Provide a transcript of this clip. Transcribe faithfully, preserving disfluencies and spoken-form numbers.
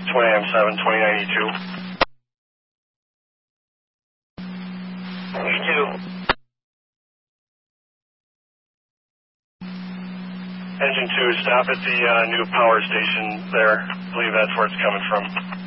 twenty M seven, twenty ninety-two. E two. Engine two, stop at the uh, new power station there. I believe that's where it's coming from.